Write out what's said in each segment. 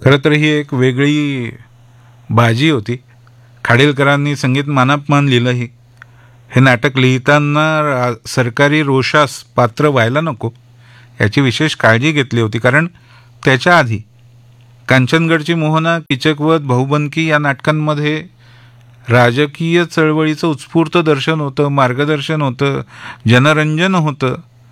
खरं तर ही एक वेगळी बाजी होती. खाडीलकरांनी संगीत मानापमान लिहिलंही. हे नाटक लिहिताना सरकारी रोषास पात्र व्हायला नको याची विशेष काळजी घेतली होती. कारण त्याच्या आधी कांचनगडची मोहना, किचकवध, भाऊबंदकी या नाटकांमध्ये राजकीय चळवळीचं उत्स्फूर्त दर्शन होतं, मार्गदर्शन होतं, जनरंजन होतं.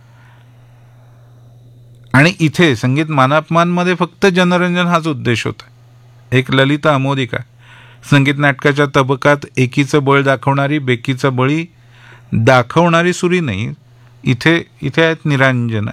आणि इथे संगीत मानापमानमध्ये फक्त जनरंजन हाच उद्देश होता. एक ललिता अमोदिका, संगीत नाटकाच्या तबकात एकीचं बळ दाखवणारी, बेकीचं बळी दाखवणारी सुरी नाही. इथे आहेत निरांजना.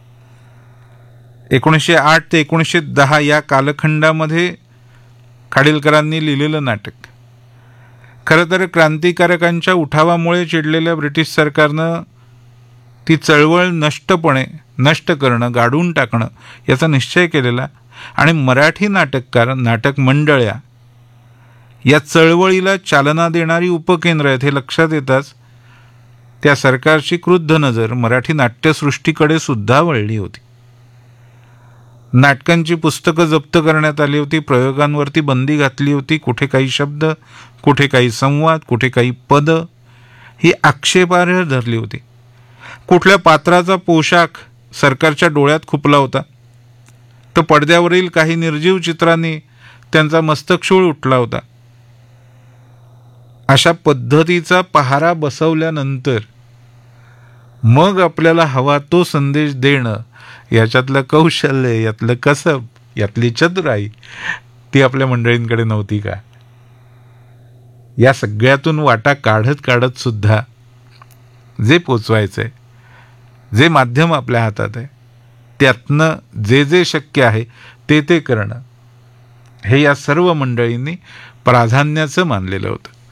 1908 ते 1910 या कालखंडामध्ये खाडीलकरांनी लिहिलेलं नाटक. खरं तर क्रांतिकारकांच्या उठावामुळे चिडलेल्या ब्रिटिश सरकारनं ती चळवळ नष्ट करणं, गाडून टाकणं याचा निश्चय केलेला. आणि मराठी नाटककार, नाटक मंडळ्या या चळवळीला चालना देणारी उपकेंद्र आहेत हे लक्षात येताच त्या सरकारची क्रुद्ध नजर मराठी नाट्यसृष्टीकडे सुद्धा वळली होती. नाटकांची पुस्तकं जप्त करण्यात आली होती, प्रयोगांवरती बंदी घातली होती. कुठे काही शब्द, कुठे काही संवाद, कुठे काही पद ही आक्षेपार्ह धरली होती. कुठल्या पात्राचा पोशाख सरकारच्या डोळ्यात खुपला होता, तर पडद्यावरील काही निर्जीव चित्रांनी त्यांचा मस्तकशूळ उठला होता. अशा पद्धतीचा पहारा बसवल्यानंतर मग आपल्याला हवा तो संदेश देणं, याच्यातलं कौशल्य, यातलं कसब, यातली चतुराई ती आपल्या मंडळींकडे नव्हती का? या सगळ्यातून वाटा काढत सुद्धा जे पोचवायचंय, जे माध्यम आपल्या हातात आहे, त्यातनं जे शक्य आहे ते करणं हे या सर्व मंडळींनी प्राधान्याचं मानलेलं होतं.